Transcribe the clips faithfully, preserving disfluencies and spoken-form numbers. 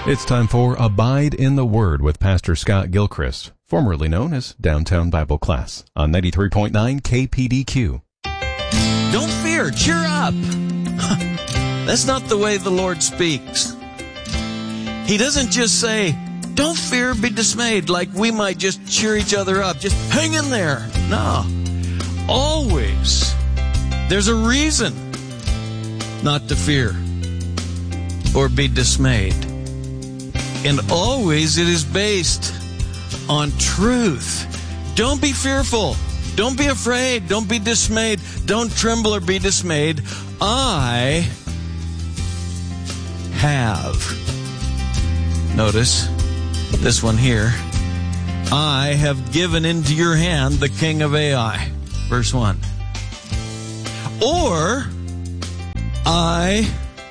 It's time for Abide in the Word with Pastor Scott Gilchrist, formerly known as Downtown Bible Class, on ninety-three point nine K P D Q. Don't fear, cheer up. That's not the way the Lord speaks. He doesn't just say, don't fear, be dismayed, like we might just cheer each other up. Just hang in there. No. Always, there's a reason not to fear or be dismayed. And always it is based on truth. Don't be fearful. Don't be afraid. Don't be dismayed. Don't tremble or be dismayed. I have. Notice this one here. I have given into your hand the king of Ai. Verse one. Or I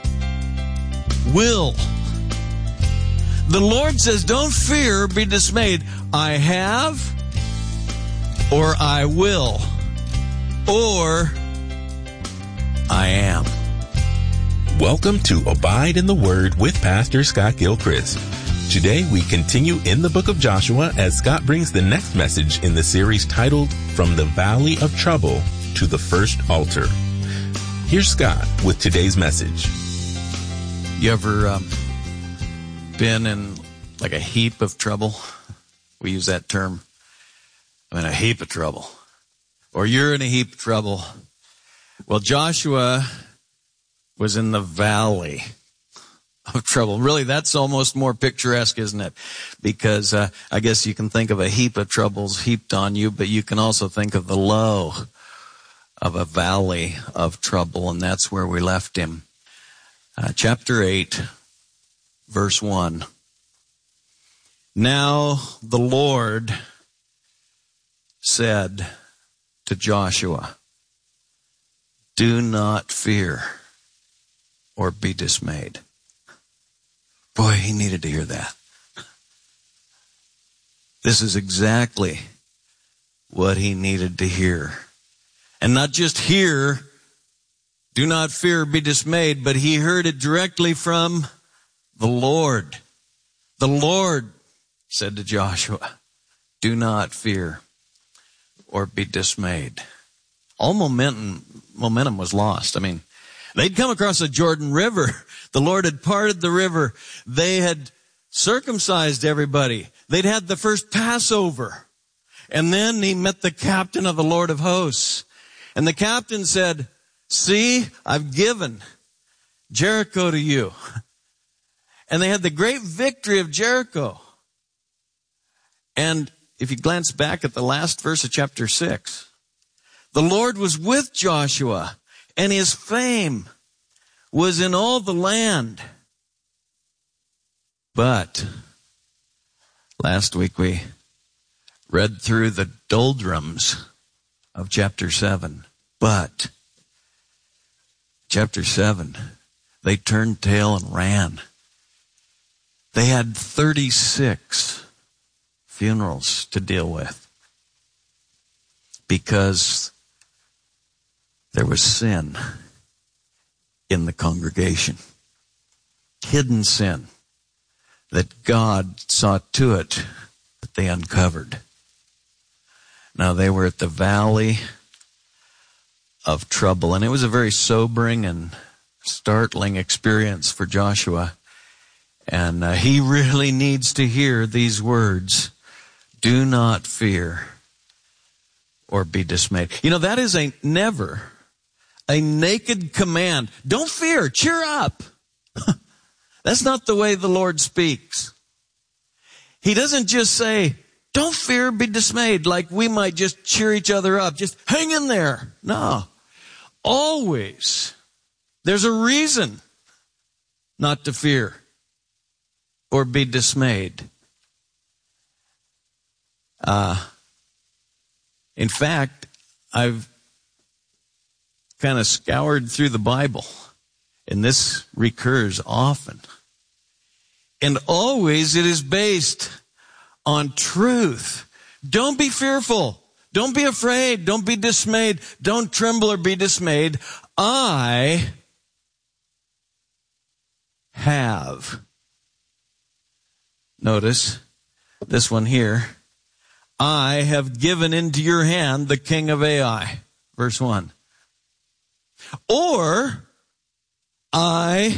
will. The Lord says, don't fear, be dismayed. I have, or I will, or I am. Welcome to Abide in the Word with Pastor Scott Gilchrist. Today we continue in the book of Joshua as Scott brings the next message in the series titled From the Valley of Trouble to the First Altar. Here's Scott with today's message. You ever um, been in like a heap of trouble? We use that term. I'm in a heap of trouble. Or you're in a heap of trouble. Well, Joshua was in the valley of trouble. Really, that's almost more picturesque, isn't it? Because uh, I guess you can think of a heap of troubles heaped on you, but you can also think of the low of a valley of trouble, and that's where we left him. Uh, chapter eight, verse one. Now the Lord said to Joshua, do not fear or be dismayed. Boy, he needed to hear that. This is exactly what he needed to hear. And not just hear, do not fear or be dismayed, but he heard it directly from the Lord. The Lord said to Joshua, do not fear or be dismayed. All momentum, momentum was lost. I mean, they'd come across the Jordan River. The Lord had parted the river. They had circumcised everybody. They'd had the first Passover. And then he met the captain of the Lord of hosts. And the captain said, see, I've given Jericho to you. And they had the great victory of Jericho. And if you glance back at the last verse of chapter six, the Lord was with Joshua, and his fame was in all the land. But last week we read through the doldrums of chapter seven. But chapter seven, they turned tail and ran. They had thirty-six funerals to deal with because there was sin in the congregation. Hidden sin that God saw to it that they uncovered. Now they were at the valley of trouble, and it was a very sobering and startling experience for Joshua. And uh, he really needs to hear these words. Do not fear or be dismayed. You know, that is a never a naked command. Don't fear, cheer up. That's not the way the Lord speaks. He doesn't just say, don't fear, be dismayed, like we might just cheer each other up. Just hang in there. No. Always, there's a reason not to fear or be dismayed. Uh, in fact, I've kind of scoured through the Bible, and this recurs often. And always it is based on truth. Don't be fearful. Don't be afraid. Don't be dismayed. Don't tremble or be dismayed. I have Notice this one here. I have given into your hand the king of Ai. Verse one. Or I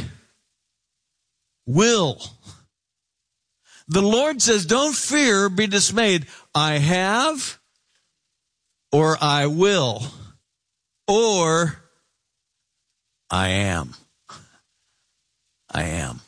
will. The Lord says, don't fear, be dismayed. I have, or I will, or I am. I am.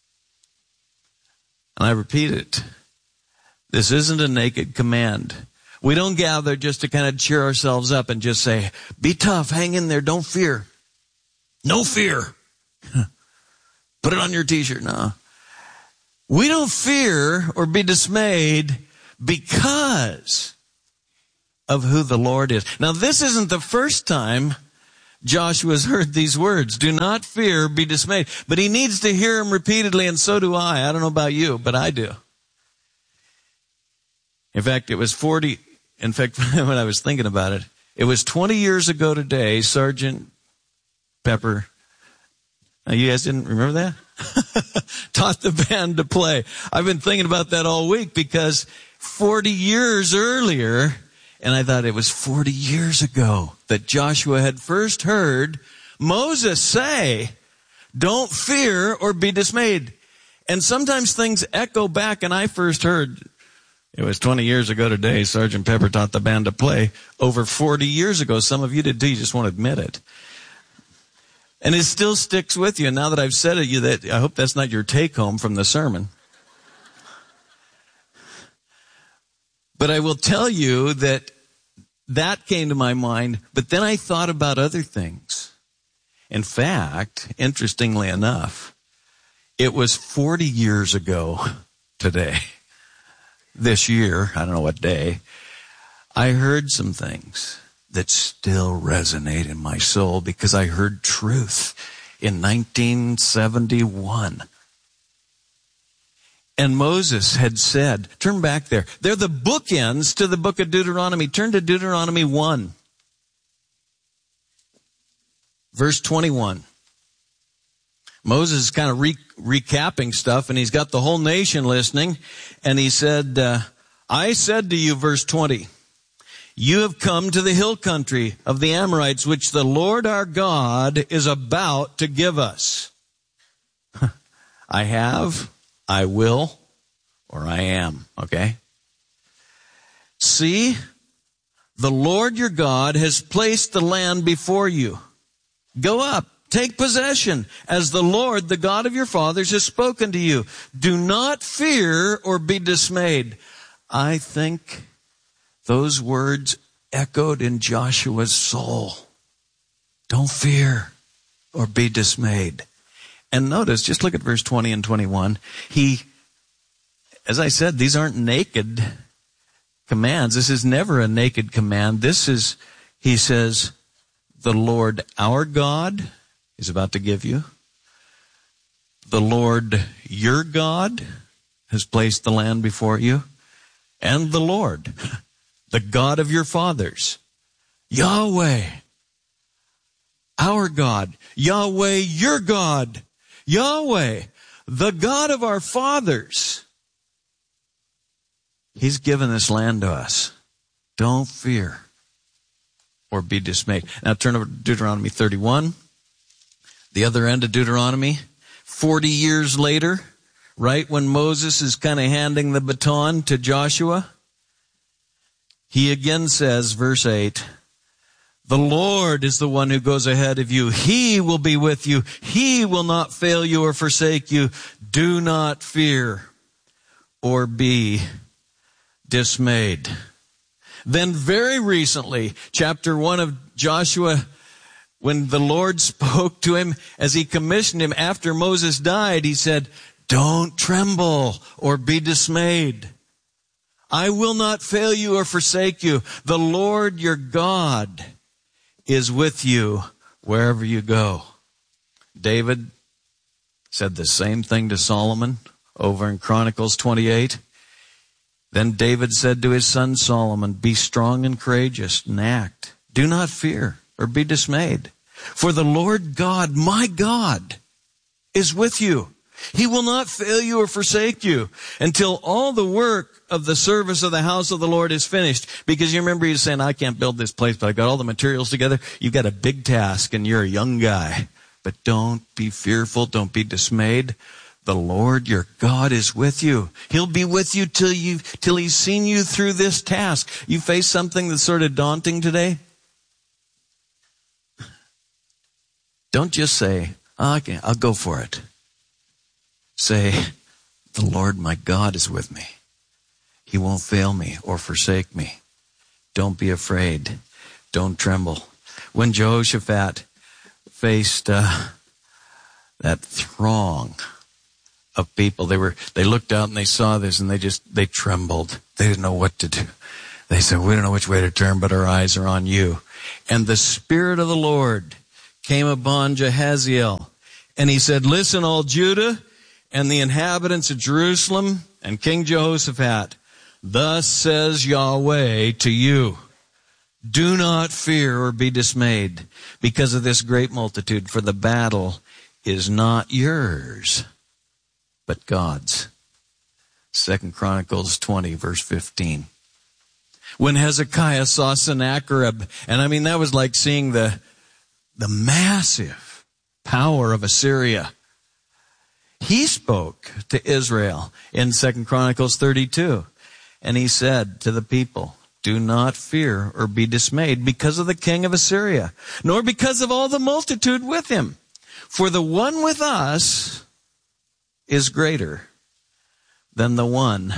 And I repeat it. This isn't a naked command. We don't gather just to kind of cheer ourselves up and just say, be tough, hang in there, don't fear. No fear. Put it on your t-shirt. No. We don't fear or be dismayed because of who the Lord is. Now, this isn't the first time Joshua's heard these words. Do not fear, be dismayed. But he needs to hear them repeatedly, and so do I. I don't know about you, but I do. In fact, it was forty, in fact, when I was thinking about it, it was twenty years ago today, Sergeant Pepper, now you guys didn't remember that? Taught the band to play. I've been thinking about that all week because forty years earlier, and I thought it was forty years ago that Joshua had first heard Moses say, don't fear or be dismayed. And sometimes things echo back, and I first heard, it was twenty years ago today, Sergeant Pepper taught the band to play, over forty years ago. Some of you did too, you just won't admit it. And it still sticks with you. And now that I've said it, you that I hope that's not your take home from the sermon. But I will tell you that that came to my mind, but then I thought about other things. In fact, interestingly enough, it was forty years ago today, this year, I don't know what day, I heard some things that still resonate in my soul because I heard truth in nineteen seventy-one. And Moses had said, turn back there. They're the bookends to the book of Deuteronomy. Turn to Deuteronomy one. Verse twenty-one. Moses is kind of re- recapping stuff, and he's got the whole nation listening. And he said, uh, I said to you, verse twenty, you have come to the hill country of the Amorites, which the Lord our God is about to give us. I have, I will, or I am, okay? See, the Lord your God has placed the land before you. Go up, take possession, as the Lord, the God of your fathers, has spoken to you. Do not fear or be dismayed. I think those words echoed in Joshua's soul. Don't fear or be dismayed. And notice, just look at verse twenty and twenty-one. He, as I said, these aren't naked commands. This is never a naked command. This is, he says, the Lord our God is about to give you. The Lord your God has placed the land before you. And the Lord, the God of your fathers, Yahweh, our God, Yahweh, your God, Yahweh, the God of our fathers. He's given this land to us. Don't fear or be dismayed. Now turn over to Deuteronomy thirty-one, the other end of Deuteronomy. Forty years later, right when Moses is kind of handing the baton to Joshua, he again says, verse eight, the Lord is the one who goes ahead of you. He will be with you. He will not fail you or forsake you. Do not fear or be dismayed. Then very recently, chapter one of Joshua, when the Lord spoke to him as he commissioned him after Moses died, he said, don't tremble or be dismayed. I will not fail you or forsake you. The Lord your God is with you wherever you go. David said the same thing to Solomon over in Chronicles twenty-eight. Then David said to his son Solomon, be strong and courageous and act. Do not fear or be dismayed. For the Lord God, my God, is with you. He will not fail you or forsake you until all the work of the service of the house of the Lord is finished. Because you remember he's saying, I can't build this place, but I've got all the materials together. You've got a big task and you're a young guy. But don't be fearful. Don't be dismayed. The Lord your God is with you. He'll be with you till you, till he's seen you through this task. You face something that's sort of daunting today? Don't just say, oh, okay, I'll go for it. Say, the Lord my God is with me. He won't fail me or forsake me. Don't be afraid. Don't tremble. When Jehoshaphat faced uh, that throng of people, they were they looked out and they saw this and they just they trembled. They didn't know what to do. They said, we don't know which way to turn, but our eyes are on you. And the Spirit of the Lord came upon Jehaziel, and he said, listen, all Judah and the inhabitants of Jerusalem and King Jehoshaphat, thus says Yahweh to you, do not fear or be dismayed because of this great multitude, for the battle is not yours, but God's. Second Chronicles twenty, verse fifteen. When Hezekiah saw Sennacherib, and I mean that was like seeing the, the massive power of Assyria, he spoke to Israel in Second Chronicles thirty-two, and he said to the people, do not fear or be dismayed because of the king of Assyria, nor because of all the multitude with him. For the one with us is greater than the one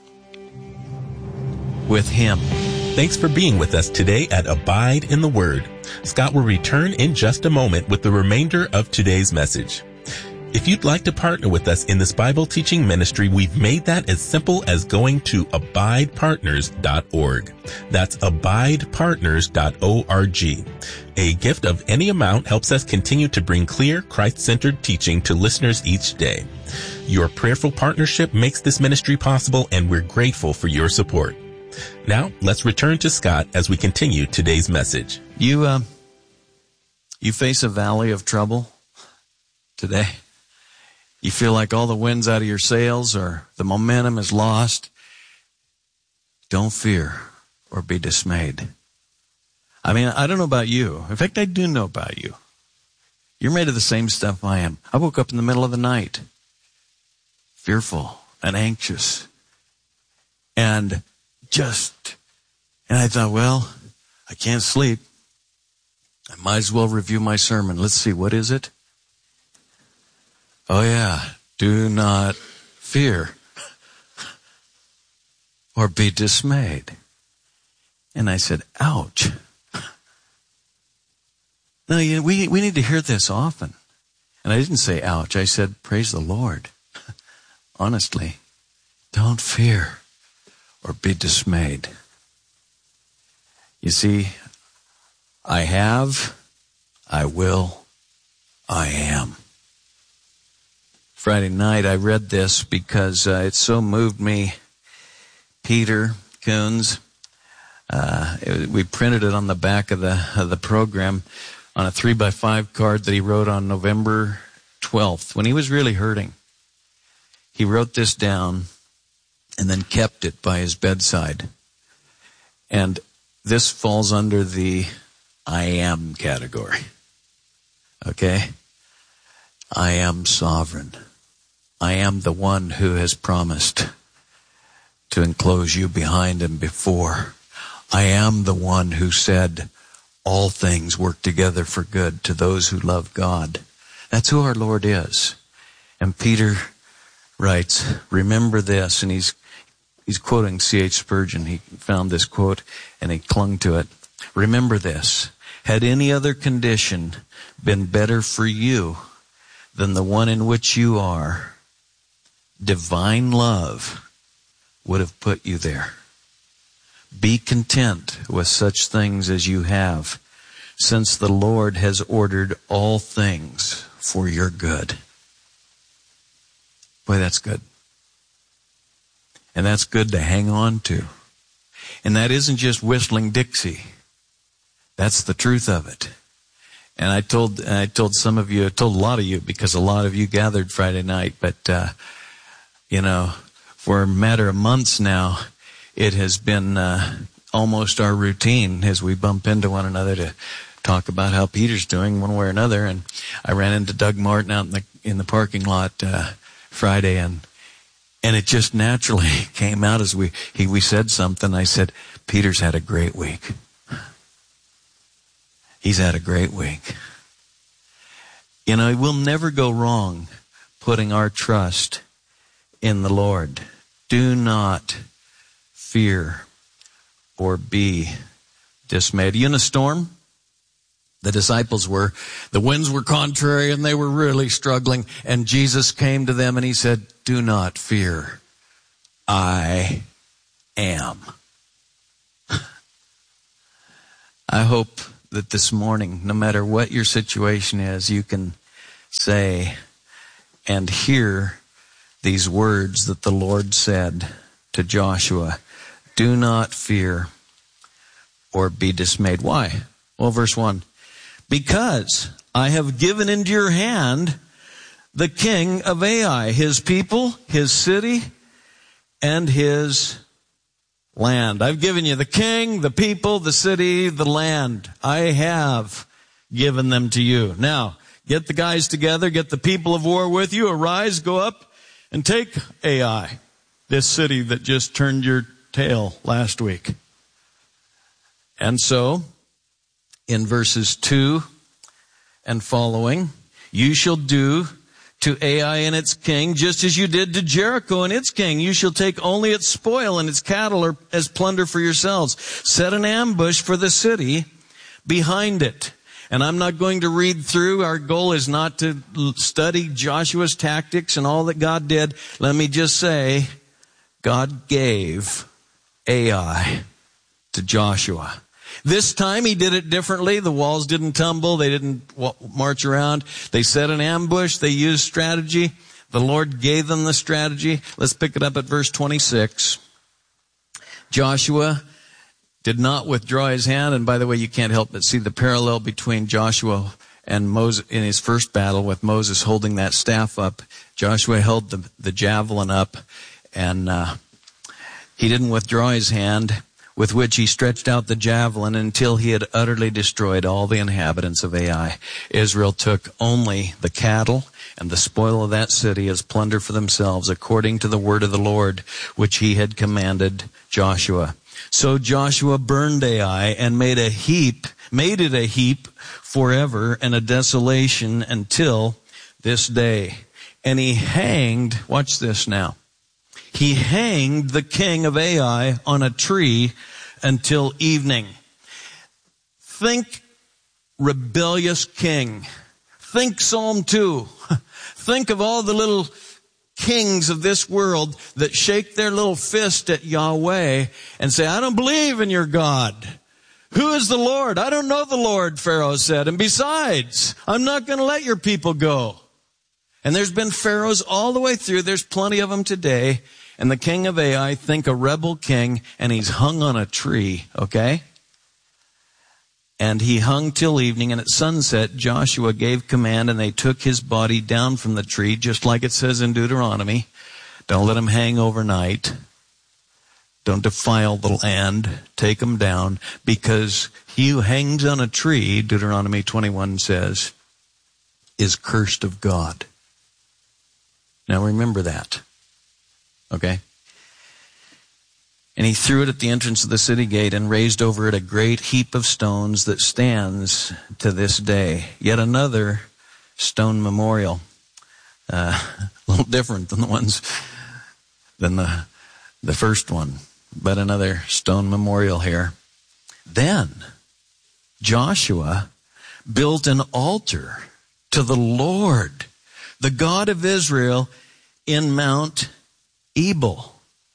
with him. Thanks for being with us today at Abide in the Word. Scott will return in just a moment with the remainder of today's message. If you'd like to partner with us in this Bible teaching ministry, we've made that as simple as going to abide partners dot org. That's abide partners dot org. A gift of any amount helps us continue to bring clear, Christ-centered teaching to listeners each day. Your prayerful partnership makes this ministry possible, and we're grateful for your support. Now, let's return to Scott as we continue today's message. You, uh, you face a valley of trouble today. You feel like all the wind's out of your sails or the momentum is lost. Don't fear or be dismayed. I mean, I don't know about you. In fact, I do know about you. You're made of the same stuff I am. I woke up in the middle of the night, fearful and anxious. And just, and I thought, well, I can't sleep. I might as well review my sermon. Let's see, what is it? Oh yeah, do not fear or be dismayed. And I said, ouch. No, you know, we, we need to hear this often. And I didn't say ouch, I said, praise the Lord. Honestly, don't fear or be dismayed. You see, I have, I will, I am. Friday night I read this because uh, it so moved me. Peter Coons, uh, it, we printed it on the back of the of the program on a three by five card that he wrote on November twelfth when he was really hurting. He wrote this down and then kept it by his bedside. And this falls under the I am category. Okay? I am sovereign. I am the one who has promised to enclose you behind and before. I am the one who said all things work together for good to those who love God. That's who our Lord is. And Peter writes, remember this, and he's he's quoting C H Spurgeon. He found this quote and he clung to it. Remember this, had any other condition been better for you than the one in which you are, divine love would have put you there. Be content with such things as you have, since the Lord has ordered all things for your good. Boy, that's good. And that's good to hang on to. And that isn't just whistling Dixie. That's the truth of it. And I told I told some of you, I told a lot of you, because a lot of you gathered Friday night. But, uh, you know, for a matter of months now, it has been uh, almost our routine as we bump into one another to talk about how Peter's doing one way or another. And I ran into Doug Martin out in the in the parking lot uh, Friday, and and it just naturally came out as we he we said something. I said, Peter's had a great week. He's had a great week. You know, we'll never go wrong putting our trust in the Lord. Do not fear or be dismayed. Are you in a storm? The disciples were. The winds were contrary and they were really struggling. And Jesus came to them and he said, do not fear. I am. I hope that this morning, no matter what your situation is, you can say and hear these words that the Lord said to Joshua. Do not fear or be dismayed. Why? Well, verse one. Because I have given into your hand the king of Ai, his people, his city, and his land. I've given you the king, the people, the city, the land. I have given them to you. Now, get the guys together, get the people of war with you. Arise, go up, and take Ai, this city that just turned your tail last week. And so, in verses two and following, you shall do to Ai and its king, just as you did to Jericho and its king. You shall take only its spoil and its cattle or as plunder for yourselves. Set an ambush for the city behind it. And I'm not going to read through. Our goal is not to study Joshua's tactics and all that God did. Let me just say, God gave Ai to Joshua. This time he did it differently. The walls didn't tumble. They didn't march around. They set an ambush. They used strategy. The Lord gave them the strategy. Let's pick it up at verse twenty-six. Joshua did not withdraw his hand. And by the way, you can't help but see the parallel between Joshua and Moses in his first battle with Moses holding that staff up. Joshua held the, the javelin up, and uh, he didn't withdraw his hand, with which he stretched out the javelin until he had utterly destroyed all the inhabitants of Ai. Israel took only the cattle and the spoil of that city as plunder for themselves, according to the word of the Lord, which he had commanded Joshua. So Joshua burned Ai and made a heap, made it a heap forever and a desolation until this day. And he hanged, watch this now, he hanged the king of Ai on a tree until evening. Think rebellious king. Think Psalm two. Think of all the little kings of this world that shake their little fist at Yahweh and say, I don't believe in your God. Who is the Lord? I don't know the Lord, Pharaoh said. And besides, I'm not going to let your people go. And there's been pharaohs all the way through. There's plenty of them today. And the king of Ai, think a rebel king, and he's hung on a tree, okay? And he hung till evening, and at sunset Joshua gave command, and they took his body down from the tree, just like it says in Deuteronomy. Don't let him hang overnight. Don't defile the land. Take him down, because he who hangs on a tree, Deuteronomy twenty-one says, is cursed of God. Now remember that. Okay? And he threw it at the entrance of the city gate and raised over it a great heap of stones that stands to this day. Yet another stone memorial. Uh, a little different than the ones, than the, the first one. But another stone memorial here. Then Joshua built an altar to the Lord, the God of Israel, in Mount Ebal.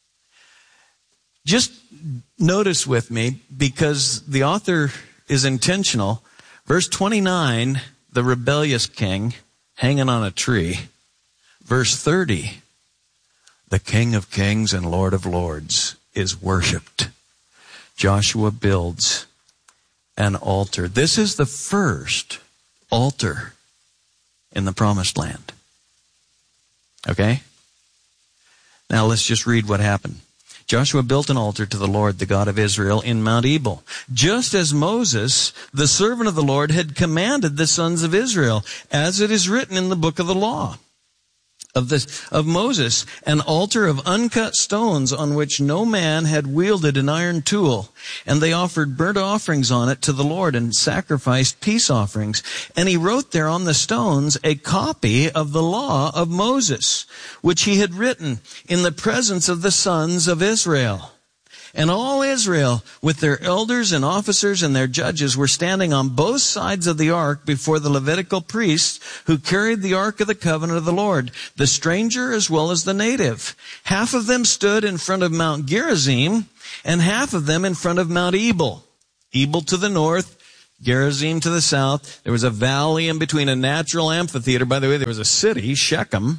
Just notice with me, because the author is intentional. Verse twenty-nine, the rebellious king hanging on a tree. Verse thirty, the King of Kings and Lord of Lords is worshipped. Joshua builds an altar. This is the first altar in the promised land. Okay? Now let's just read what happened. Joshua built an altar to the Lord, the God of Israel, in Mount Ebal, just as Moses, the servant of the Lord, had commanded the sons of Israel, as it is written in the book of the law of this of Moses, an altar of uncut stones on which no man had wielded an iron tool. And they offered burnt offerings on it to the Lord and sacrificed peace offerings. And he wrote there on the stones a copy of the law of Moses, which he had written in the presence of the sons of Israel. And all Israel, with their elders and officers and their judges, were standing on both sides of the ark before the Levitical priests who carried the ark of the covenant of the Lord, the stranger as well as the native. Half of them stood in front of Mount Gerizim, and half of them in front of Mount Ebal. Ebal to the north, Gerizim to the south. There was a valley in between, a natural amphitheater. By the way, there was a city, Shechem.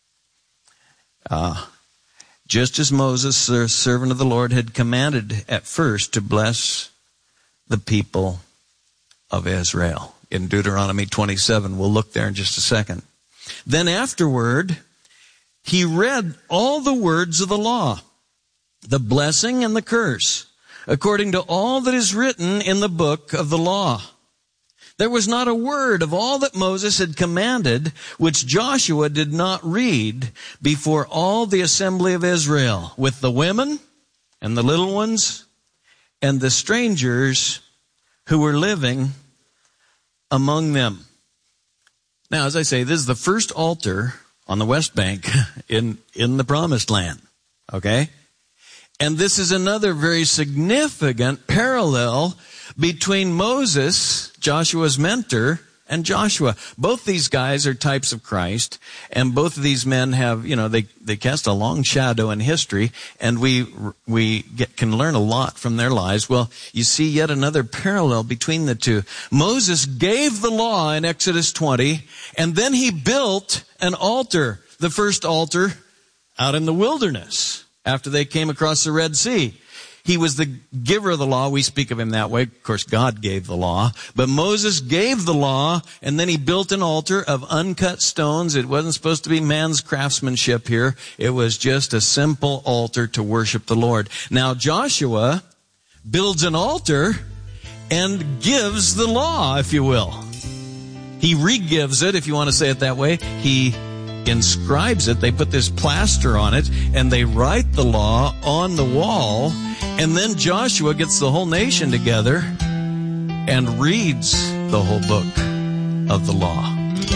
Uh, Just as Moses, the servant of the Lord, had commanded at first to bless the people of Israel. In Deuteronomy twenty-seven, we'll look there in just a second. Then afterward, he read all the words of the law, the blessing and the curse, according to all that is written in the book of the law. There was not a word of all that Moses had commanded which Joshua did not read before all the assembly of Israel, with the women and the little ones and the strangers who were living among them. Now, as I say, this is the first altar on the West Bank in, in the Promised Land. Okay? And this is another very significant parallel between Moses, Joshua's mentor, and Joshua. Both these guys are types of Christ, and both of these men have, you know, they, they cast a long shadow in history, and we, we get, can learn a lot from their lives. Well, you see yet another parallel between the two. Moses gave the law in Exodus twenty, and then he built an altar, the first altar out in the wilderness, after they came across the Red Sea. He was the giver of the law. We speak of him that way. Of course, God gave the law. But Moses gave the law, and then he built an altar of uncut stones. It wasn't supposed to be man's craftsmanship here. It was just a simple altar to worship the Lord. Now, Joshua builds an altar and gives the law, if you will. He re-gives it, if you want to say it that way. He inscribes it. They put this plaster on it, and they write the law on the wall. And then Joshua gets the whole nation together and reads the whole book of the law.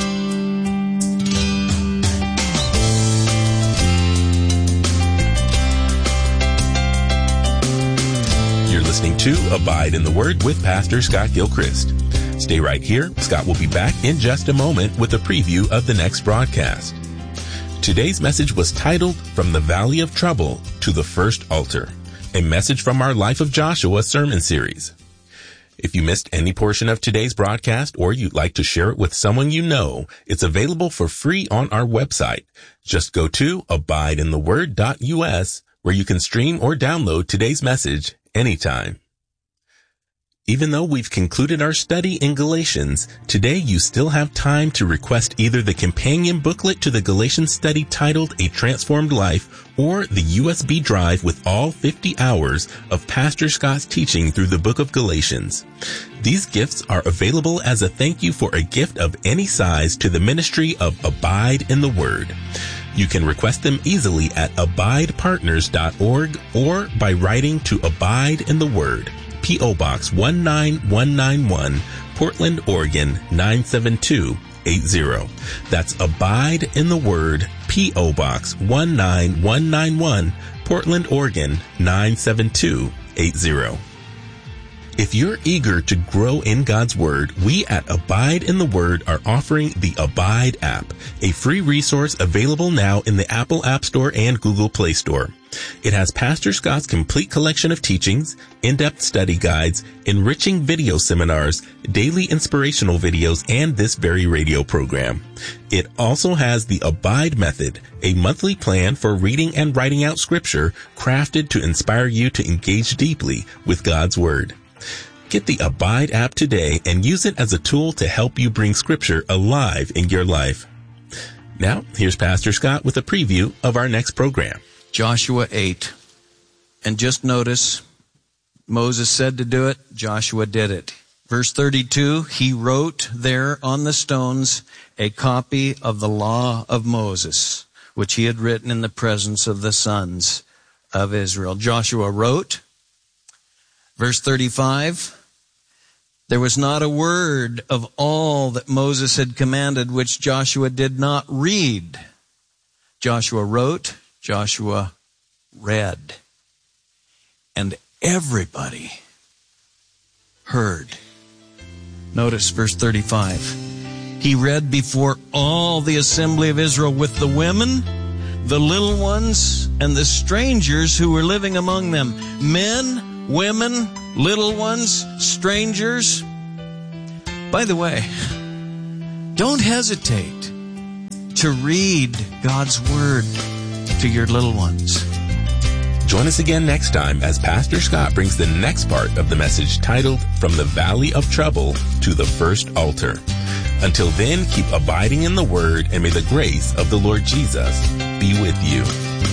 You're listening to Abide in the Word with Pastor Scott Gilchrist. Stay right here. Scott will be back in just a moment with a preview of the next broadcast. Today's message was titled From the Valley of Trouble to the First Altar, a message from our Life of Joshua sermon series. If you missed any portion of today's broadcast or you'd like to share it with someone you know, it's available for free on our website. Just go to abide in the word dot U S where you can stream or download today's message anytime. Even though we've concluded our study in Galatians, today you still have time to request either the companion booklet to the Galatians study titled A Transformed Life or the U S B drive with all fifty hours of Pastor Scott's teaching through the book of Galatians. These gifts are available as a thank you for a gift of any size to the ministry of Abide in the Word. You can request them easily at abide partners dot org or by writing to Abide in the Word, P O Box one nine one nine one, Portland, Oregon nine seven two eight zero. That's Abide in the Word, P O Box one nine one nine one, Portland, Oregon nine seven two eight zero. If you're eager to grow in God's Word, we at Abide in the Word are offering the Abide app, a free resource available now in the Apple App Store and Google Play Store. It has Pastor Scott's complete collection of teachings, in-depth study guides, enriching video seminars, daily inspirational videos, and this very radio program. It also has the Abide Method, a monthly plan for reading and writing out Scripture crafted to inspire you to engage deeply with God's Word. Get the Abide app today and use it as a tool to help you bring Scripture alive in your life. Now, here's Pastor Scott with a preview of our next program. Joshua eight. And just notice, Moses said to do it, Joshua did it. Verse thirty-two, he wrote there on the stones a copy of the law of Moses, which he had written in the presence of the sons of Israel. Joshua wrote. Verse thirty-five, there was not a word of all that Moses had commanded which Joshua did not read. Joshua wrote, Joshua read. And everybody heard. Notice verse thirty-five. He read before all the assembly of Israel with the women, the little ones, and the strangers who were living among them. Men, women, little ones, strangers. By the way, don't hesitate to read God's word to your little ones. Join us again next time as Pastor Scott brings the next part of the message titled From the Valley of Trouble to the First Altar. Until then, keep abiding in the Word, and may the grace of the Lord Jesus be with you.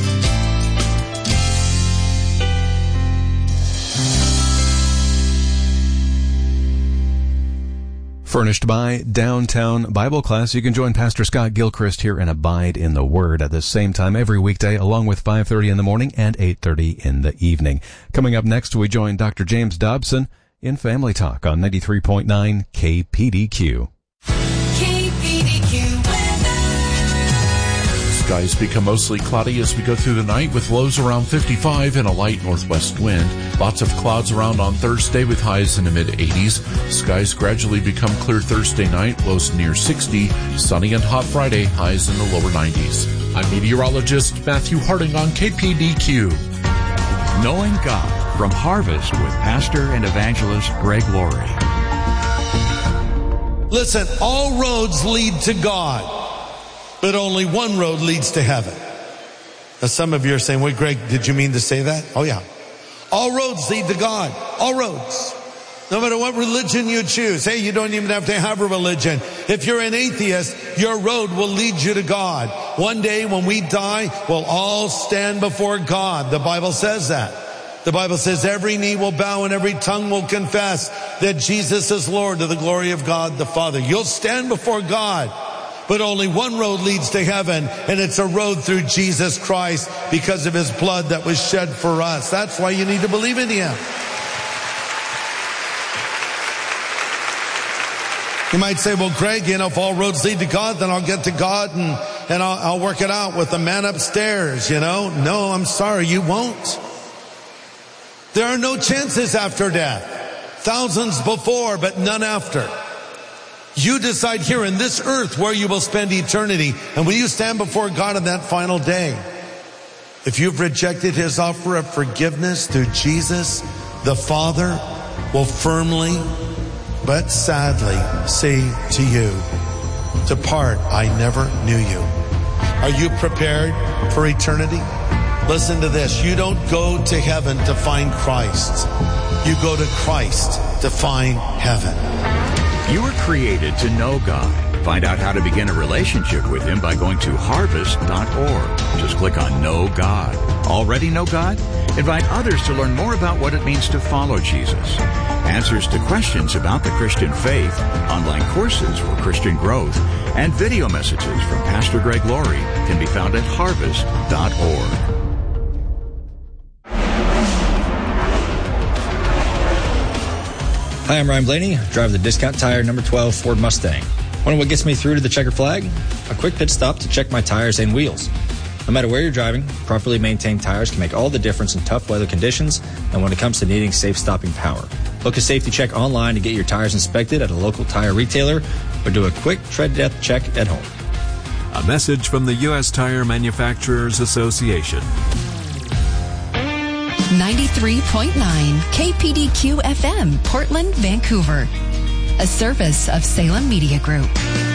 Furnished by Downtown Bible Class. You can join Pastor Scott Gilchrist here and Abide in the Word at the same time every weekday, along with five thirty in the morning and eight thirty in the evening. Coming up next, we join Doctor James Dobson in Family Talk on ninety-three point nine K P D Q. K P D Q Skies become mostly cloudy as we go through the night with lows around fifty-five and a light northwest wind. Lots of clouds around on Thursday with highs in the mid-eighties. Skies gradually become clear Thursday night, lows near sixty. Sunny and hot Friday, highs in the lower nineties. I'm meteorologist Matthew Harding on K P D Q. Knowing God from Harvest with Pastor and Evangelist Greg Laurie. Listen, all roads lead to God. But only one road leads to heaven. Now some of you are saying, wait, Greg, did you mean to say that? Oh yeah. All roads lead to God. All roads. No matter what religion you choose. Hey, you don't even have to have a religion. If you're an atheist, your road will lead you to God. One day when we die, we'll all stand before God. The Bible says that. The Bible says every knee will bow and every tongue will confess that Jesus is Lord to the glory of God the Father. You'll stand before God. But only one road leads to heaven, and it's a road through Jesus Christ because of his blood that was shed for us. That's why you need to believe in him. You might say, well, Greg, you know, if all roads lead to God, then I'll get to God and, and I'll, I'll work it out with the man upstairs, you know. No, I'm sorry, you won't. There are no chances after death. Thousands before, but none after. You decide here in this earth where you will spend eternity. And will you stand before God on that final day? If you've rejected his offer of forgiveness through Jesus, the Father will firmly but sadly say to you, depart, I never knew you. Are you prepared for eternity? Listen to this. You don't go to heaven to find Christ. You go to Christ to find heaven. You were created to know God. Find out how to begin a relationship with him by going to harvest dot org. Just click on Know God. Already know God? Invite others to learn more about what it means to follow Jesus. Answers to questions about the Christian faith, online courses for Christian growth, and video messages from Pastor Greg Laurie can be found at harvest dot org. Hi, I'm Ryan Blaney, driver of the Discount Tire number twelve Ford Mustang. Wonder what gets me through to the checker flag? A quick pit stop to check my tires and wheels. No matter where you're driving, properly maintained tires can make all the difference in tough weather conditions and when it comes to needing safe stopping power. Book a safety check online to get your tires inspected at a local tire retailer or do a quick tread depth check at home. A message from the U S Tire Manufacturers Association. ninety-three point nine K P D Q F M, Portland, Vancouver. A service of Salem Media Group.